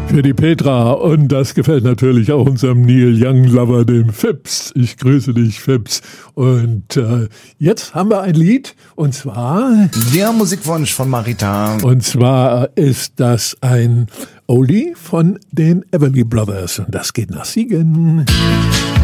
Für die Petra, und das gefällt natürlich auch unserem Neil Young Lover, dem Phipps. Ich grüße dich, Phipps. Und jetzt haben wir ein Lied, und zwar... Der Musikwunsch von Marita. Und zwar ist das ein Oldie von den Everly Brothers, und das geht nach Siegen.